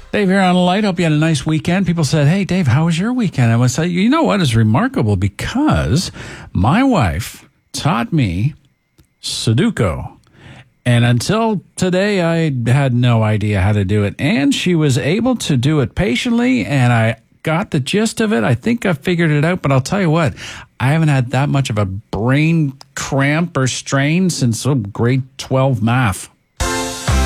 Dave here on Light. Hope you had a nice weekend. People said, hey, Dave, how was your weekend? I would say, you know what is remarkable? Because my wife taught me Sudoku. And until today, I had no idea how to do it. And she was able to do it patiently, and I got the gist of it. I think I figured it out, but I'll tell you what, I haven't had that much of a brain cramp or strain since grade 12 math.